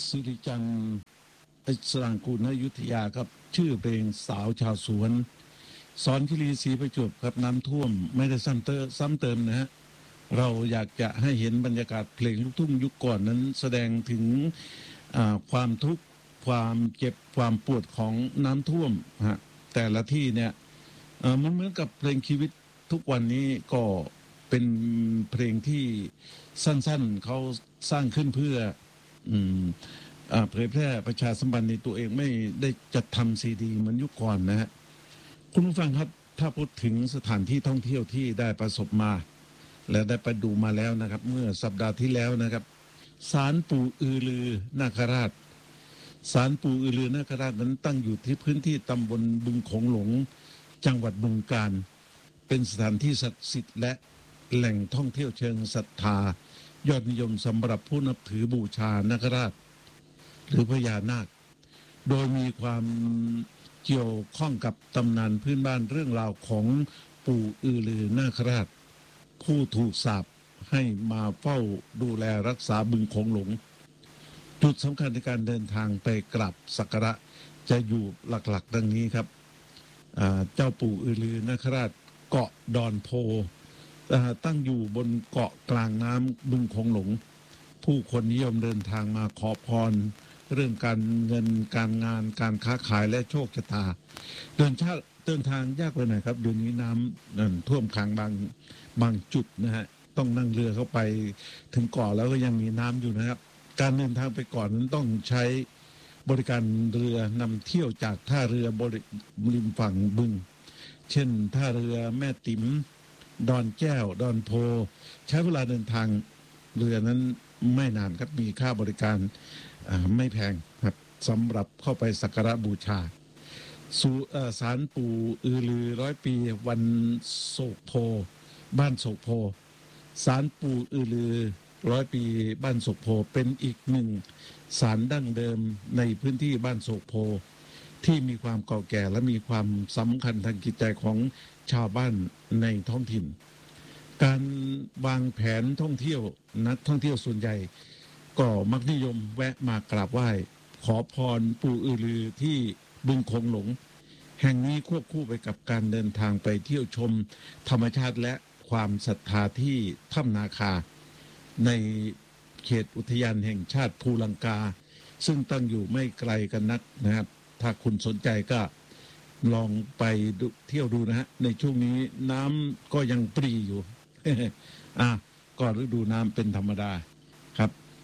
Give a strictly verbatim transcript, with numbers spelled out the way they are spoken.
สิริจันทร์สรางกูลอยุธยาครับชื่อเพลงสาวชาวสวนสอนคิรีศรีประจวบครับน้ำท่วมไม่ได้ซ้ำเติมซ้ำเติมนะฮะเราอยากจะให้เห็นบรรยากาศเพลงลูกทุ่งยุคก่อนนั้นแสดงถึงความทุกข์ความเจ็บความปวดของน้ำท่วมฮะแต่ละที่เนี่ยมันเหมือนกับเพลงชีวิตทุกวันนี้ก็เป็นเพลงที่สั้นๆเขาสร้างขึ้นเพื่อเผยแพร่ประชาสัมพันธ์ในตัวเองไม่ได้จัดทำซีดีเหมือนยุคก่อนนะฮะคุณผู้ฟังครับถ้าพูดถึงสถานที่ท่องเที่ยวที่ได้ประสบมาและได้ไปดูมาแล้วนะครับเมื่อสัปดาห์ที่แล้วนะครับศาลปู่อือลือนาคราชศาลปู่อือลือนาคราชนั้นตั้งอยู่ที่พื้นที่ตำบลบึงโขงหลงจังหวัดบึงกาฬเป็นสถานที่ศักดิ์สิทธิ์และแหล่งท่องเที่ยวเชิงศรัทธายอดนิยมสำหรับผู้นับถือบูชานาคราชหรือพญานาคโดยมีความเกี่ยวข้องกับตำนานพื้นบ้านเรื่องราวของปู่อือลือนาคราชผู้ถูกสาปให้มาเฝ้าดูแลรักษาบึงโขงหลงจุดสำคัญในการเดินทางไปกราบสักการะจะอยู่หลักๆดังนี้ครับเจ้าปู่อือลือนาคราชเกาะดอนโพตั้งอยู่บนเกาะกลางน้ำบึงโขงหลงผู้คนนิยมเดินทางมาขอพรเรื่องการเงินการงานการค้าขายและโชคชะตาเดินชาเดินทางยากไปหน่อยครับเดี๋ยวนี้น้ำนั่นท่วมขังบางบางจุดนะฮะต้องนั่งเรือเข้าไปถึงเกาะแล้วก็ยังมีน้ำอยู่นะครับการเดินทางไปก่อนนั้นต้องใช้บริการเรือนำเที่ยวจากท่าเรือบริริมฝั่งบึงเช่นท่าเรือแม่ติ๋มดอนแก้วดอนโพใช้เวลาเดินทางเรือนั้นไม่นานครับมีค่าบริการไม่แพงครับสำหรับเข้าไปสักการะบูชาสู่ศาลปู่อือลือร้อยปีวันโศกโพบ้านโศกโพศาลปู่อือลือร้อยปีบ้านโศกโพเป็นอีกหนึ่งศาลดั้งเดิมในพื้นที่บ้านโศกโพที่มีความเก่าแก่และมีความสำคัญทางจิตใจของชาวบ้านในท้องถิ่นการวางแผนท่องเที่ยวนักท่องเที่ยวส่วนใหญ่ก็มักนิยมแวะมากราบไหว้ขอพรปู่อือลือที่บึงโขงหลงแห่งนี้ควบคู่ไปกับการเดินทางไปเที่ยวชมธรรมชาติและความศรัทธาที่ถ้ำนาคาในเขตอุทยานแห่งชาติภูลังกาซึ่งตั้งอยู่ไม่ไกลกันนักนะครับถ้าคุณสนใจก็ลองไปเที่ยวดูนะฮะในช่วงนี้น้ำก็ยังปรีอยู่ อ่ะก่อนฤดูน้ำเป็นธรรมดาครับ